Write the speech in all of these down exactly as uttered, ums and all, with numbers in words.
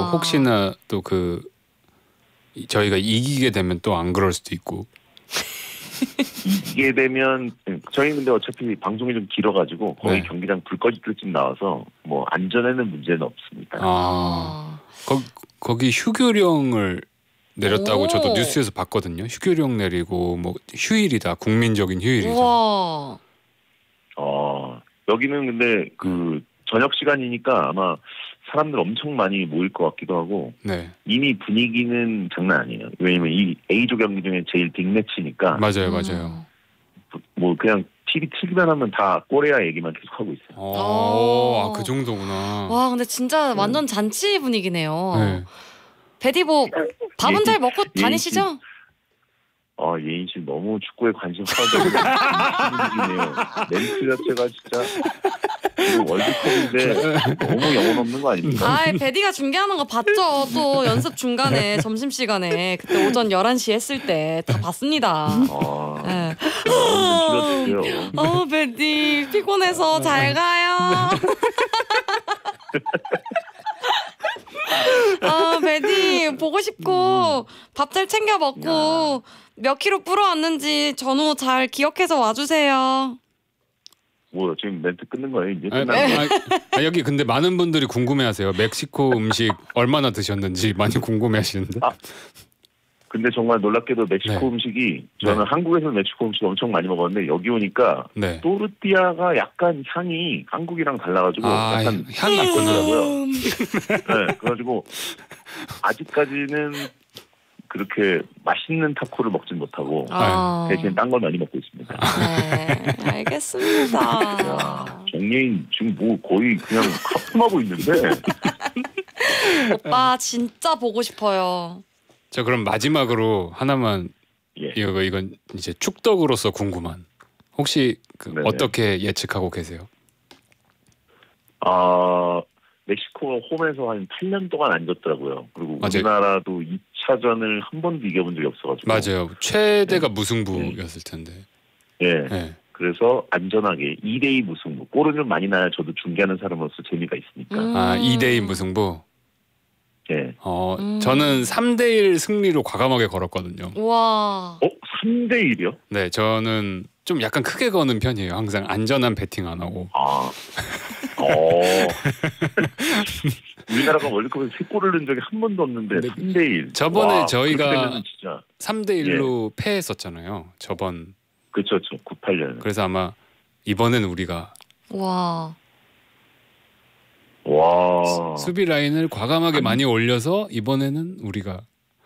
혹시나 또 그 저희가 이기게 되면 또 안 그럴 수도 있고. 이기게 되면 저희는 근데 어차피 방송이 좀 길어가지고 거의 네. 경기장 불 꺼질 때쯤 나와서 뭐 안전에는 문제는 없습니다. 아, 거, 거기 휴교령을 내렸다고 오. 저도 뉴스에서 봤거든요. 휴교령 내리고 뭐 휴일이다, 국민적인 휴일이다. 우와. 어, 여기는 근데 그 저녁 시간이니까 아마 사람들 엄청 많이 모일 것 같기도 하고 네. 이미 분위기는 장난 아니에요. 왜냐면 이 A조 경기 중에 제일 빅매치니까. 맞아요, 맞아요. 뭐 그냥 티비 틀기만 하면 다 꼬레아 얘기만 계속 하고 있어요. 오, 아, 그 정도구나. 와, 근데 진짜 완전 잔치 분위기네요. 네. 베디 뭐 밥은 잘 먹고 다니시죠? 아, 예인 씨 너무 축구에 관심 하다고 분위기네요. 멘트 자체가 진짜 월드컵인데 너무 영혼 없는 거 아닙니까? 아, 베디가 중계하는 거 봤죠. 또 연습 중간에 점심 시간에 그때 오전 열한 시 했을 때 다 봤습니다. 아, 네. 너무 어, 베디 피곤해서 잘 가요. 아, 베디 보고 싶고 밥 잘 챙겨 먹고 야. 몇 킬로 불어왔는지 전후 잘 기억해서 와주세요. 뭐 지금 멘트 끊는 거예요 이제? 아, 아, 아, 여기 근데 많은 분들이 궁금해하세요. 멕시코 음식 얼마나 드셨는지 많이 궁금해하시는데. 아, 근데 정말 놀랍게도 멕시코 네. 음식이 저는 네. 한국에서 멕시코 음식 엄청 많이 먹었는데 여기 오니까 네. 또르띠아가 약간 향이 한국이랑 달라가지고 아, 약간 향이 있더라고요. 네, 그래가지고 아직까지는 그렇게 맛있는 타코를 먹진 못하고 아. 대신 딴 걸 많이 먹고 있습니다. 네, 알겠습니다. 야, 정예인 지금 뭐 거의 그냥 하품하고 있는데. 오빠 진짜 보고 싶어요. 저 그럼 마지막으로 하나만 예. 이거 이건 이제 축덕으로서 궁금한 혹시 그 어떻게 예측하고 계세요? 아 멕시코가 홈에서 한 팔 년 동안 안 졌더라고요. 그리고 맞아요. 우리나라도 이 차전을 한 번도 이겨본 적이 없어가지고. 맞아요. 최대가 네. 무승부였을 텐데. 예. 네. 그래서 안전하게 이 대 이 무승부. 골은 좀 많이 나야 저도 중계하는 사람으로서 재미가 있으니까. 음. 아, 이 대 이 무승부? 예. 어, 음. 저는 삼 대 일 승리로 과감하게 걸었거든요. 와. 어? 삼 대 일이요? 네, 저는 좀 약간 크게 거는 편이에요. 항상 안전한 배팅 안 하고. 아. 어. 우리나라가 월드컵에서 세 골을 넣은 적이 한 번도 없는데 삼 대 일. 저번에 와, 저희가 삼 대 일로 예. 패했었잖아요. 저번. 그렇죠. 구십팔 년. 그래서 아마 이번엔 우리가 와. 와. 수비 라인을 과감하게 아니. 많이 올려서 이번에는 우리가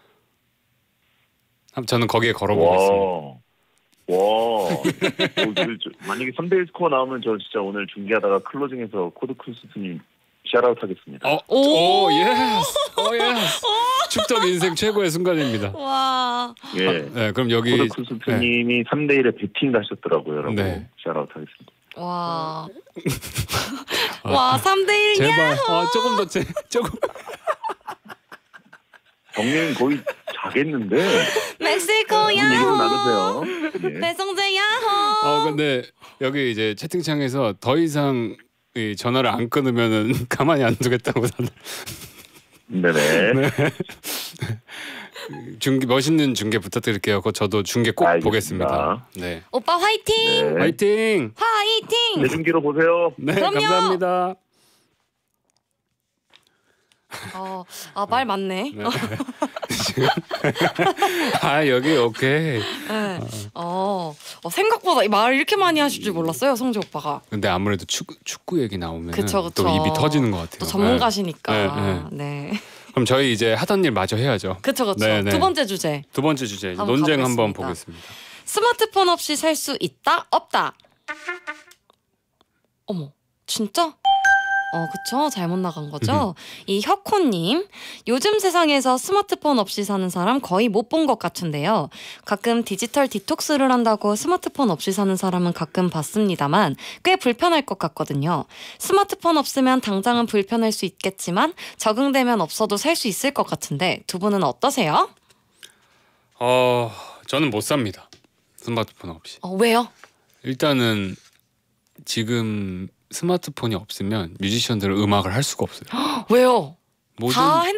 저는 거기에 걸어보겠습니다. 와. 와. 만약에 삼 대 일 스코어 나오면 저 진짜 오늘 중계하다가 클로징에서 코드 크루스님 샤라웃 하겠습니다. 어, 오, 오 예스. 오, 예스. 축덕 인생 최고의 순간입니다. 와. 예. 아, 네, 그럼 여기 코드 크루스님이 네. 삼 대 일에 배팅 가셨더라고요, 여러분. 네. 샤라웃 하겠습니다. 와. 와, 삼 대 일 제발. 아, 조금 더 제, 조금. 정리는 거의 자겠는데. 멕시코 야호. 얘기 좀 나누세요. 예. 배성재 야호. 어, 근데 여기 이제 채팅창에서 더 이상 이 전화를 안 끊으면은 가만히 안 두겠다고 다들. 네네. 네. 중계 멋있는 중계 부탁드릴게요. 그 저도 중계 꼭 알겠습니다. 보겠습니다. 네. 오빠 화이팅. 네. 화이팅. 화이팅. 내 중계로 보세요. 네, 그럼요. 감사합니다. 어, 아, 말 맞네. 네. 아, 여기 오케이. 네. 어, 어, 생각보다 말 이렇게 많이 하실 줄 몰랐어요, 성재 오빠가. 근데 아무래도 축구, 축구 얘기 나오면 그쵸, 그쵸. 또 입이 터지는 것 같아요. 또 전문가시니까. 네. 네. 네. 그럼 저희 이제 하던 일 마저 해야죠. 그쵸, 그쵸. 네, 네. 두 번째 주제. 두 번째 주제. 한번 논쟁 가보겠습니다. 한번 보겠습니다. 스마트폰 없이 살 수 있다, 없다. 어머, 진짜? 어, 그쵸. 잘못 나간 거죠. 이 혁호님, 요즘 세상에서 스마트폰 없이 사는 사람 거의 못 본 것 같은데요. 가끔 디지털 디톡스를 한다고 스마트폰 없이 사는 사람은 가끔 봤습니다만 꽤 불편할 것 같거든요. 스마트폰 없으면 당장은 불편할 수 있겠지만 적응되면 없어도 살 수 있을 것 같은데 두 분은 어떠세요? 어, 저는 못 삽니다. 스마트폰 없이. 어, 왜요? 일단은 지금 스마트폰이 없으면 뮤지션들은 음악을 할 수가 없어요. 왜요? 모든, 다 핸드